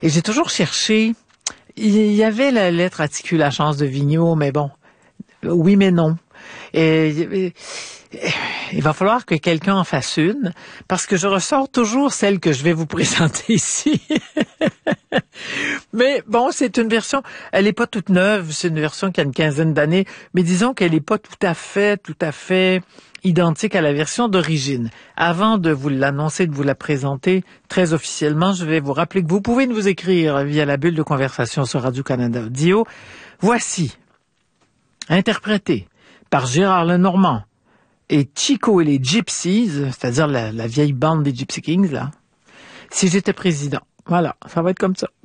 Et j'ai toujours cherché. Il y avait la lettre atticule la chance de Vigneault, mais bon, oui mais non. Et il va falloir que quelqu'un en fasse une, parce que je ressors toujours celle que je vais vous présenter ici. Mais bon, c'est une version, elle est pas toute neuve, c'est une version qui a une quinzaine d'années, mais disons qu'elle est pas tout à fait identique à la version d'origine. Avant de vous l'annoncer, de vous la présenter très officiellement, je vais vous rappeler que vous pouvez nous écrire via la bulle de conversation sur Radio-Canada Audio. Voici, interprété par Gérard Lenormand et Chico et les Gypsies, c'est-à-dire la vieille bande des Gypsy Kings, là. Si j'étais président. Voilà, ça va être comme ça.